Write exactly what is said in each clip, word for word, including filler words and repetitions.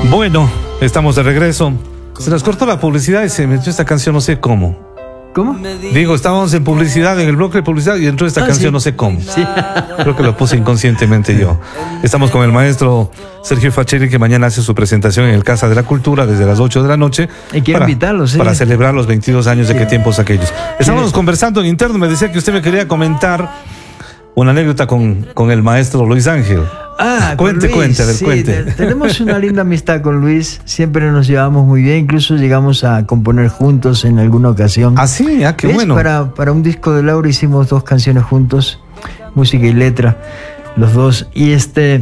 Bueno, estamos de regreso. Se nos cortó la publicidad y se metió esta canción, no sé cómo. ¿Cómo? Digo, estábamos en publicidad, en el bloque de publicidad, y entró esta ah, canción, sí. No sé cómo. Sí. Creo que lo puse inconscientemente yo. Estamos con el maestro Sergio Faccelli, que mañana hace su presentación en el Casa de la Cultura desde las ocho de la noche. Y quiero para, invitarlos, ¿sí? Para celebrar los veintidós años de Qué tiempos aquellos. Estábamos conversando en interno, me decía que usted me quería comentar una anécdota con, con el maestro Luis Ángel. Ah, cuente, Luis, cuente, a ver, sí, cuente. Te, tenemos una linda amistad con Luis, siempre nos llevamos muy bien, incluso llegamos a componer juntos en alguna ocasión. Ah, sí, ah, qué ¿Ves? bueno. Para, para un disco de Laura hicimos dos canciones juntos, música y letra, los dos. Y este,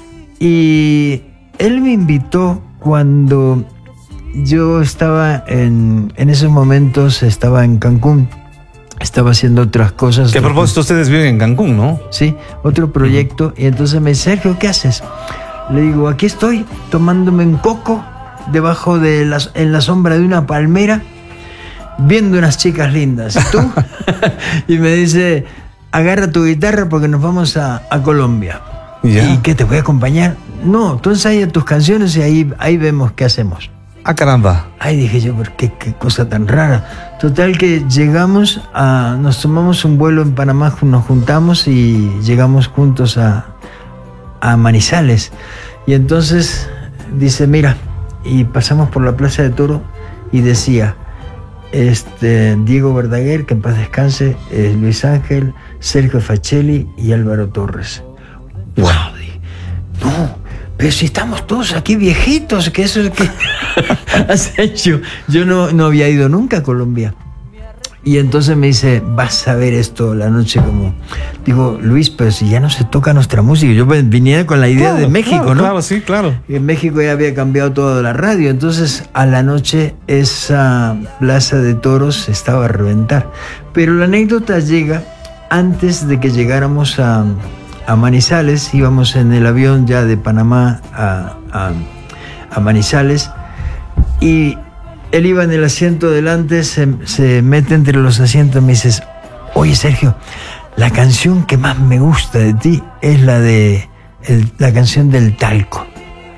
y él me invitó cuando yo estaba en, en esos momentos, estaba en Cancún. Estaba haciendo otras cosas. Que a propósito, ustedes viven en Cancún, ¿no? Sí, otro proyecto. Uh-huh. Y entonces me dice, Sergio, ¿qué haces? Le digo, aquí estoy tomándome un coco debajo de las, en la sombra de una palmera, viendo unas chicas lindas. ¿Y tú? Y me dice, agarra tu guitarra porque nos vamos a, a Colombia. ¿Ya? ¿Y qué, te voy a acompañar? No, tú ensayas tus canciones y ahí, ahí vemos qué hacemos. Ah, caramba. Ay, dije yo, ¿por qué, qué cosa tan rara? Total que llegamos a... Nos tomamos un vuelo en Panamá, nos juntamos y llegamos juntos a, a Manizales. Y entonces dice, mira, y pasamos por la Plaza de Toro y decía, este, Diego Verdaguer, que en paz descanse, eh, Luis Ángel, Sergio Faccelli y Álvaro Torres. ¡Wow! No... Pero si estamos todos aquí viejitos, que eso es que has hecho. Yo no, no había ido nunca a Colombia. Y entonces me dice, vas a ver esto la noche como... Digo, Luis, pero si ya no se toca nuestra música. Yo venía con la idea claro, de México, claro, ¿no? Claro, sí, claro. Y en México ya había cambiado toda la radio. Entonces, a la noche, esa plaza de toros estaba a reventar. Pero la anécdota llega antes de que llegáramos a... a Manizales, íbamos en el avión ya de Panamá a, a, a Manizales, y él iba en el asiento delante, se, se mete entre los asientos y me dice, oye Sergio, la canción que más me gusta de ti es la de el, la canción del talco.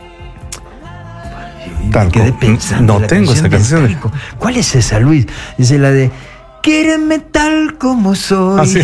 Talco. Quedé pensando, no la tengo canción esa canción. del talco. ¿Cuál es esa, Luis? Dice la de Quéreme tal como soy. Ah, sí.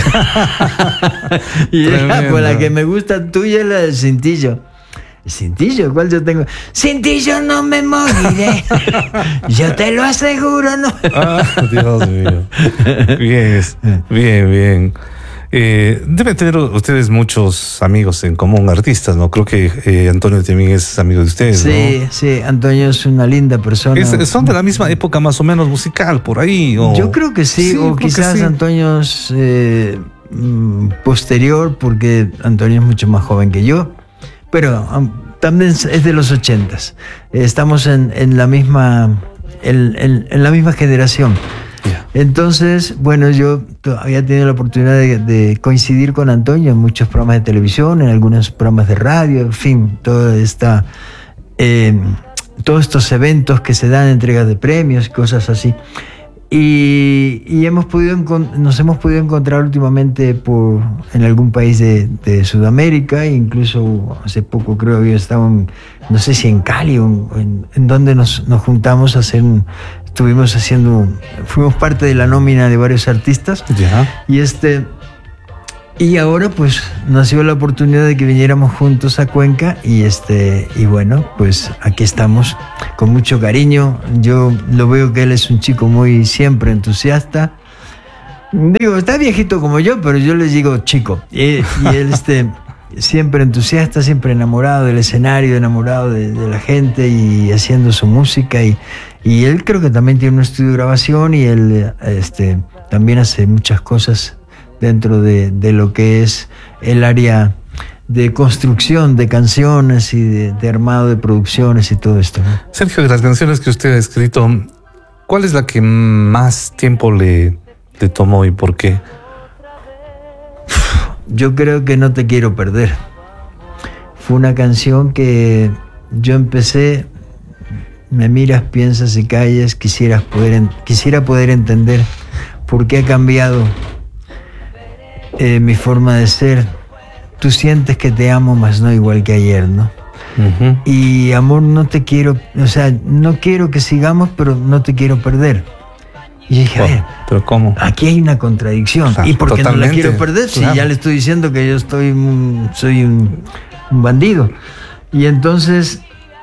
Y era, pues la que me gusta tuya es la del cintillo. ¿El cintillo? ¿Cuál yo tengo? Cintillo no me moriré. Yo te lo aseguro, no. Ah, Dios mío. Bien, bien, bien. Eh, deben tener ustedes muchos amigos en común, artistas, ¿no? Creo que eh, Antonio también es amigo de ustedes, sí, ¿no? Sí, Antonio es una linda persona. Es, ¿Son de la misma época más o menos musical, por ahí? O... Yo creo que sí, sí o quizás sí. Antonio es eh, posterior, porque Antonio es mucho más joven que yo, pero um, también es de los ochentas. Estamos en, en, la, misma, en, en, en la misma generación. Yeah. Entonces, bueno, yo había tenido la oportunidad de, de coincidir con Antonio en muchos programas de televisión, en algunos programas de radio, en fin, toda esta, eh, todos estos eventos que se dan, entregas de premios, cosas así. Y, y hemos podido nos hemos podido encontrar últimamente por, en algún país de, de Sudamérica, incluso hace poco creo había estado en, no sé si en Cali o en, en donde nos, nos juntamos a hacer un, estuvimos haciendo, fuimos parte de la nómina de varios artistas. Ya. Y este y ahora pues nació la oportunidad de que viniéramos juntos a Cuenca y este y bueno, pues aquí estamos con mucho cariño. Yo lo veo que él es un chico muy siempre entusiasta. Digo, está viejito como yo, pero yo les digo chico. Y, y él este siempre entusiasta, siempre enamorado del escenario, enamorado de, de la gente y haciendo su música. Y, y él creo que también tiene un estudio de grabación y él este, también hace muchas cosas dentro de, de lo que es el área de construcción de canciones y de, de armado de producciones y todo esto, ¿no? Sergio, de las canciones que usted ha escrito, ¿cuál es la que más tiempo le, le tomó y por qué? Yo creo que No te quiero perder. Fue una canción que yo empecé, me miras, piensas y callas, quisieras poder, quisiera poder entender por qué ha cambiado eh, mi forma de ser. Tú sientes que te amo, mas no igual que ayer, ¿no? Uh-huh. Y amor, no te quiero, o sea, no quiero que sigamos, pero no te quiero perder. Y dije, oh, a ver, ¿pero cómo? Aquí hay una contradicción. Claro, ¿y por qué no la quiero perder? Si claro. ya le estoy diciendo que yo estoy un, soy un, un bandido. Y entonces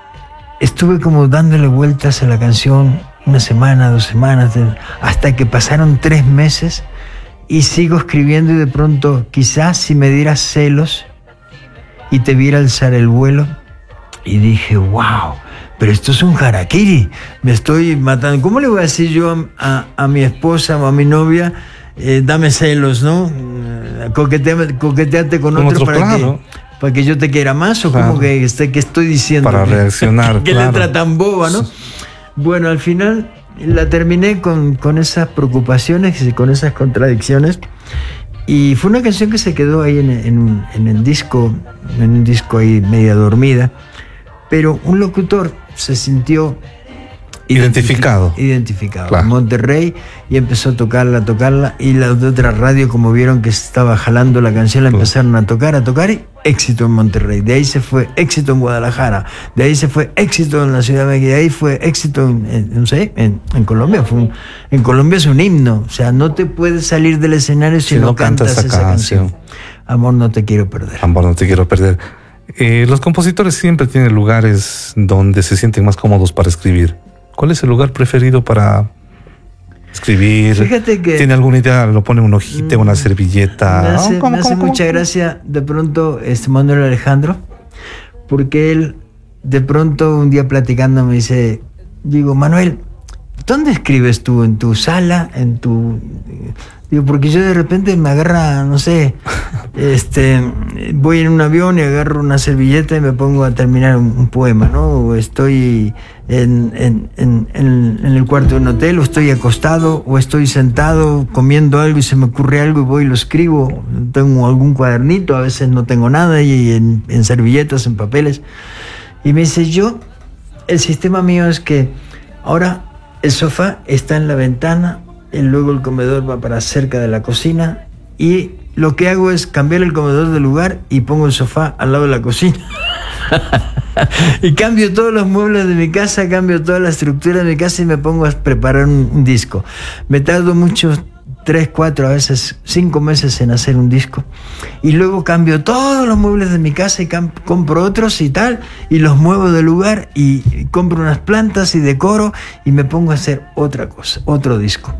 estuve como dándole vueltas a la canción una semana, dos semanas, hasta que pasaron tres meses y sigo escribiendo y de pronto, quizás si me dieras celos y te viera alzar el vuelo, y dije, wow, pero esto es un harakiri, me estoy matando. ¿Cómo le voy a decir yo a, a, a mi esposa o a mi novia, eh, dame celos, ¿no? Coqueteate, coqueteate con, con otro, otro para claro. que... para que yo te quiera más, o claro. como que, este, que estoy diciendo. Para que, reaccionar. Qué claro. letra tan boba, ¿no? Sí. Bueno, al final la terminé con, con esas preocupaciones y con esas contradicciones. Y fue una canción que se quedó ahí en, en, en el disco, en un disco ahí media dormida. Pero un locutor se sintió identificado. Identificado. Claro. En Monterrey, y empezó a tocarla, a tocarla. Y las de otras radios, como vieron que estaba jalando la canción, la claro. empezaron a tocar, a tocar. Y éxito en Monterrey. De ahí se fue éxito en Guadalajara. De ahí se fue éxito en la Ciudad de México. De ahí fue éxito en, en no sé, en, en Colombia. Fue un, en Colombia es un himno. O sea, no te puedes salir del escenario si, si no, no cantas esa, esa canción. canción. Amor, no te quiero perder. Amor, no te quiero perder. Eh, los compositores siempre tienen lugares donde se sienten más cómodos para escribir. ¿Cuál es el lugar preferido para escribir? Fíjate que... ¿Tiene alguna idea? ¿Lo pone un hojite, una servilleta? Me hace, ¿Cómo, me hace cómo, mucha cómo? gracia de pronto este Manuel Alejandro, porque él de pronto un día platicando me dice, digo, Manuel, ¿dónde escribes tú? ¿En tu sala? ¿En tu...? Digo, porque yo de repente me agarra, no sé, este, voy en un avión y agarro una servilleta y me pongo a terminar un, un poema, ¿no? O estoy en, en, en, en, en el cuarto de un hotel, o estoy acostado, o estoy sentado comiendo algo y se me ocurre algo y voy y lo escribo. Tengo algún cuadernito, a veces no tengo nada, y en, en servilletas, en papeles. Y me dice, yo, el sistema mío es que ahora el sofá está en la ventana, y luego el comedor va para cerca de la cocina, y lo que hago es cambiar el comedor de lugar y pongo el sofá al lado de la cocina. Y cambio todos los muebles de mi casa, cambio toda la estructura de mi casa y me pongo a preparar un, un disco. Me tardo mucho, tres, cuatro, a veces cinco meses en hacer un disco, y luego cambio todos los muebles de mi casa y cam- compro otros y tal, y los muevo de lugar y, y compro unas plantas y decoro y me pongo a hacer otra cosa, otro disco.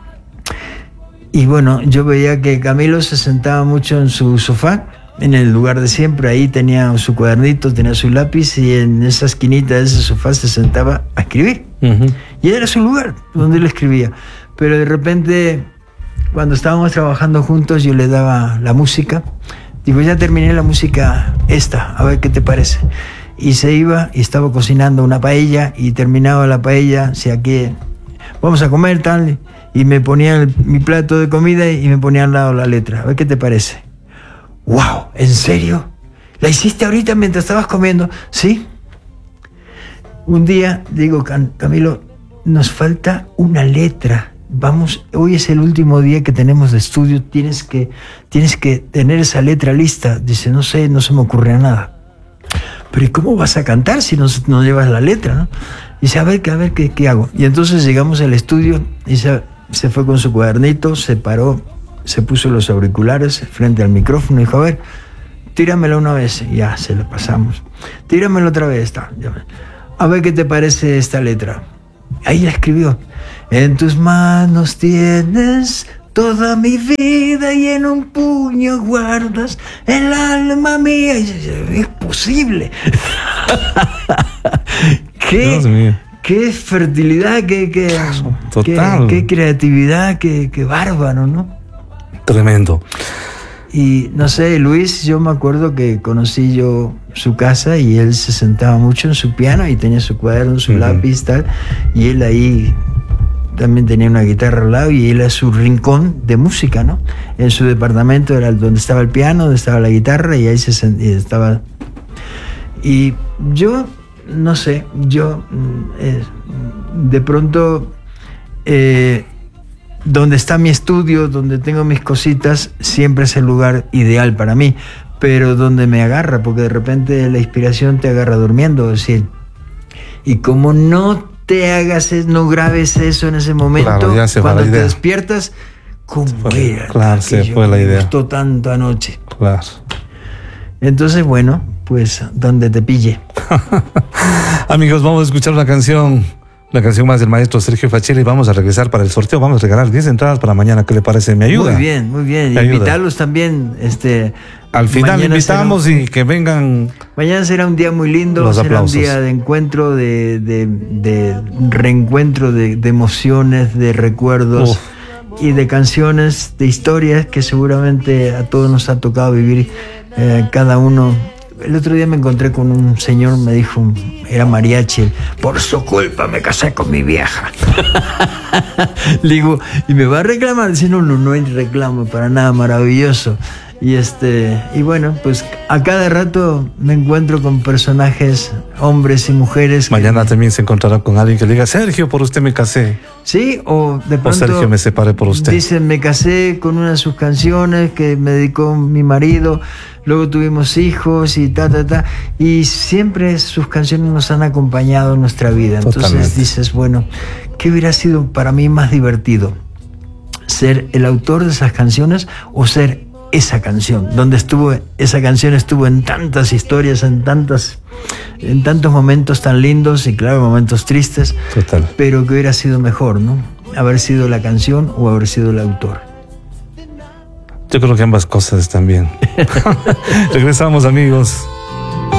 Y bueno, yo veía que Camilo se sentaba mucho en su sofá, en el lugar de siempre. Ahí tenía su cuadernito, tenía su lápiz, y en esa esquinita de ese sofá se sentaba a escribir. Uh-huh. Y era su lugar donde él escribía. Pero de repente, cuando estábamos trabajando juntos, yo le daba la música. Digo, ya terminé la música esta, a ver qué te parece. Y se iba y estaba cocinando una paella, y terminaba la paella, si aquí vamos a comer tal, y me ponía el, mi plato de comida y me ponía al lado la letra. A ver qué te parece. ¡Wow! ¿En serio? ¿La hiciste ahorita mientras estabas comiendo? Sí. Un día digo, Camilo, nos falta una letra. Vamos, hoy es el último día que tenemos de estudio. Tienes que, tienes que tener esa letra lista. Dice, no sé, no se me ocurre nada. Pero ¿y cómo vas a cantar si no, no llevas la letra, no? Dice, a ver, a ver ¿qué, qué hago? Y entonces llegamos al estudio y se, se fue con su cuadernito, se paró, se puso los auriculares frente al micrófono y dijo, a ver, tíramelo una vez. Y ya, se lo pasamos. Tíramelo otra vez. Está. A ver qué te parece esta letra. Ahí la escribió. En tus manos tienes toda mi vida y en un puño guardas el alma mía. Es posible. ¿Qué? Qué fertilidad, qué, qué, Total. qué, qué creatividad, qué, qué bárbaro, ¿no? Tremendo. Y no sé, Luis, yo me acuerdo que conocí yo su casa y él se sentaba mucho en su piano y tenía su cuaderno, su uh-huh. lápiz, tal, y él ahí también tenía una guitarra al lado y él era su rincón de música, ¿no? En su departamento era donde estaba el piano, donde estaba la guitarra, y ahí se sent- y estaba. Y yo, no sé, yo eh, de pronto eh, donde está mi estudio, donde tengo mis cositas, siempre es el lugar ideal para mí. pero donde me agarra, porque de repente la inspiración te agarra durmiendo, es decir, y como no te hagas, no grabes eso en ese momento, claro, cuando te despiertas, ¿cómo fue, era? Claro, se fue la idea. Me gustó tanto anoche. Claro. Entonces, bueno, pues donde te pille. Amigos, vamos a escuchar una canción, una canción más del maestro Sergio Facchelli y vamos a regresar para el sorteo. Vamos a regalar diez entradas para mañana. ¿Qué le parece? ¿Me ayuda? Muy bien, muy bien. ¿Me Invitarlos también. Este, Al final invitamos un, y que vengan. Mañana será un día muy lindo. Los será aplausos. un día de encuentro, de, de, de reencuentro, de, de emociones, de recuerdos. Uf. Y de canciones, de historias que seguramente a todos nos ha tocado vivir, eh, cada uno. El otro día me encontré con un señor, me dijo, era mariachi, por su culpa me casé con mi vieja. Le digo, y me va a reclamar. Dice, no, no, no hay reclamo para nada, maravilloso. Y este, y bueno, pues a cada rato me encuentro con personajes, hombres y mujeres. Mañana que, también se encontrará con alguien que le diga, Sergio, por usted me casé. Sí, o de pronto o Sergio, me separé por usted. Dicen, me casé con una de sus canciones que me dedicó mi marido, luego tuvimos hijos y ta, ta, ta. Y siempre sus canciones nos han acompañado en nuestra vida. Entonces Totalmente. Dices, bueno, ¿qué hubiera sido para mí más divertido? ¿Ser el autor de esas canciones o ser esa canción, donde estuvo, esa canción estuvo en tantas historias, en tantas, en tantos momentos tan lindos y claro, momentos tristes? Total. Pero que hubiera sido mejor, ¿no? Haber sido la canción o haber sido el autor. Yo creo que ambas cosas están bien. Regresamos, amigos.